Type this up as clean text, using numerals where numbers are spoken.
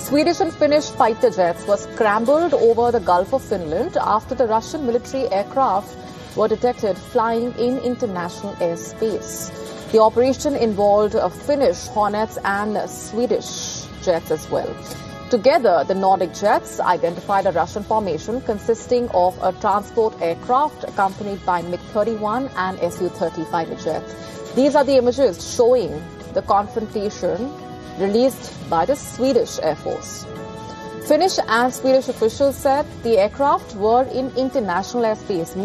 Swedish and Finnish fighter jets were scrambled over the Gulf of Finland after the Russian military aircraft were detected flying in international airspace. The operation involved Finnish Hornets and Swedish jets as well. Together, the Nordic jets identified a Russian formation consisting of a transport aircraft accompanied by MiG-31 and Su-30 fighter jets. These are the images showing the confrontation released by the Swedish Air Force. Finnish and Swedish officials said the aircraft were in international airspace.